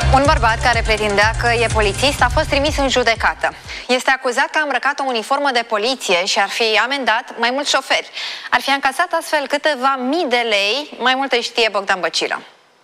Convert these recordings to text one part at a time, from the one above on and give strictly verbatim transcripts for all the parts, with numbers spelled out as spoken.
Un bărbat care pretindea că e polițist a fost trimis în judecată. Este acuzat că a îmbrăcat o uniformă de poliție și ar fi amendat mai mulți șoferi. Ar fi încasat astfel câteva mii de lei. Mai multe știe Bogdan Băcilă.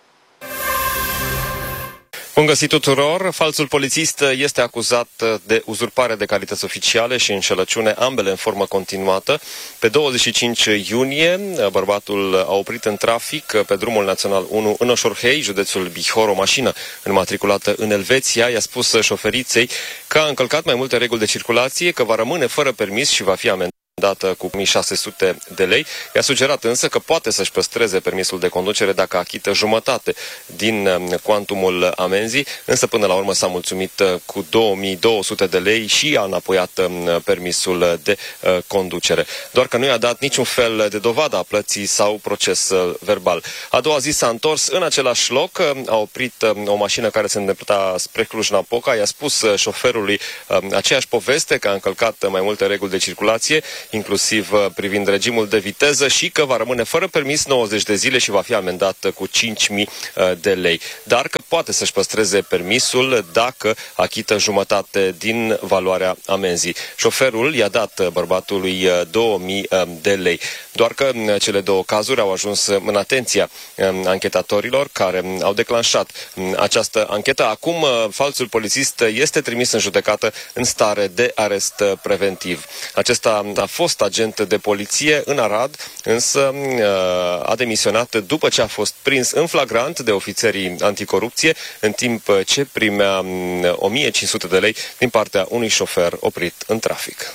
Bun găsit tuturor! Falsul polițist este acuzat de uzurpare de calități oficiale și înșelăciune, ambele în formă continuată. Pe douăzeci și cinci iunie, bărbatul a oprit în trafic pe drumul național unu în Oșorhei, județul Bihor, o mașină înmatriculată în Elveția. I-a spus șoferiței că a încălcat mai multe reguli de circulație, că va rămâne fără permis și va fi amendat dată cu o mie șase sute de lei. I-a sugerat însă că poate să-și păstreze permisul de conducere dacă achită jumătate din cuantumul amenzii, însă până la urmă s-a mulțumit cu două mii două sute de lei și a înapoiat permisul de conducere. Doar că nu i-a dat niciun fel de dovadă a plății sau proces verbal. A doua zi s-a întors în același loc, a oprit o mașină care se îndrepta spre Cluj-Napoca, i-a spus șoferului aceeași poveste, că a încălcat mai multe reguli de circulație, inclusiv privind regimul de viteză, și că va rămâne fără permis nouăzeci de zile și va fi amendat cu cinci mii de lei. Dar că poate să-și păstreze permisul dacă achită jumătate din valoarea amenzii. Șoferul i-a dat bărbatului două mii de lei. Doar că cele două cazuri au ajuns în atenția anchetatorilor care au declanșat această anchetă. Acum falsul polițist este trimis în judecată în stare de arest preventiv. Acesta a fost agent de poliție în Arad, însă a demisionat după ce a fost prins în flagrant de ofițerii anticorupție, în timp ce primea o mie cinci sute de lei din partea unui șofer oprit în trafic.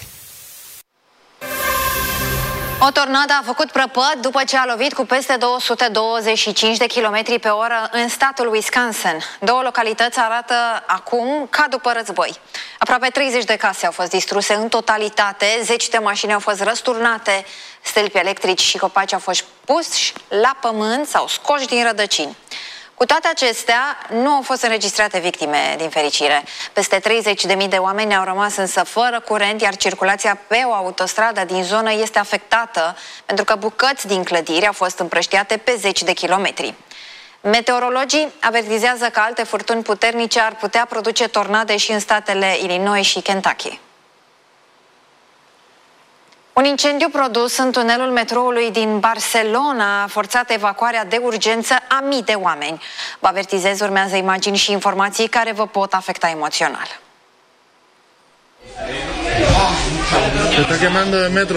O tornadă a făcut prăpăd după ce a lovit cu peste două sute douăzeci și cinci de kilometri pe oră în statul Wisconsin. Două localități arată acum ca după război. Aproape treizeci de case au fost distruse în totalitate, zeci de mașini au fost răsturnate, stâlpi electrici și copaci au fost puși la pământ sau scoși din rădăcini. Cu toate acestea, nu au fost înregistrate victime, din fericire. Peste treizeci de mii de oameni au rămas însă fără curent, iar circulația pe o autostradă din zonă este afectată, pentru că bucăți din clădiri au fost împrăștiate pe zeci de kilometri. Meteorologii avertizează că alte furtuni puternice ar putea produce tornade și în statele Illinois și Kentucky. Un incendiu produs în tunelul metroului din Barcelona a forțat evacuarea de urgență a mii de oameni. Vă avertizez, urmează imagini și informații care vă pot afecta emoțional. Se está quemando el metro.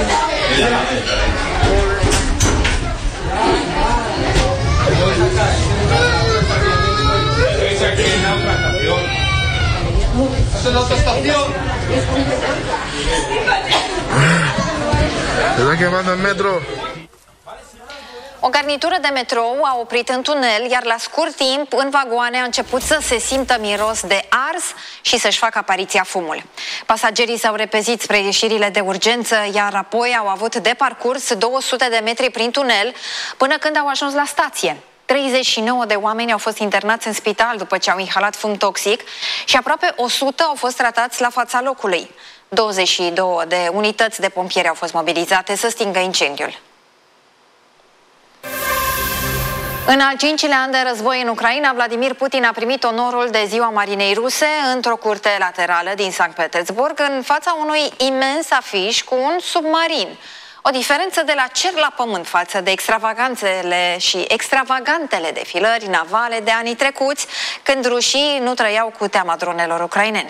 Se está quemando el metro. O garnitură de metrou a oprit în tunel, iar la scurt timp în vagoane a început să se simtă miros de ars și să-și facă apariția fumul. Pasagerii s-au repezit spre ieșirile de urgență, iar apoi au avut de parcurs două sute de metri prin tunel până când au ajuns la stație. treizeci și nouă de oameni au fost internați în spital după ce au inhalat fum toxic și aproape o sută au fost tratați la fața locului. douăzeci și două de unități de pompieri au fost mobilizate să stingă incendiul. În al cincilea an de război în Ucraina, Vladimir Putin a primit onorul de Ziua Marinei Ruse într-o curte laterală din Sankt Petersburg, în fața unui imens afiș cu un submarin. O diferență de la cer la pământ față de extravaganțele și extravagantele defilări navale de anii trecuți, când rușii nu trăiau cu teama dronelor ucrainene.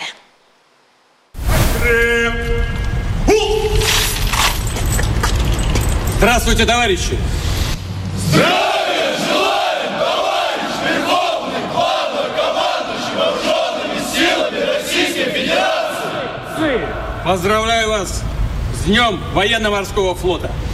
Здравствуйте, товарищи! Здравия желаем, товарищ Верховный Главнокомандующий Вооруженными силами Российской Федерации! Поздравляю вас с Днем Военно-Морского флота!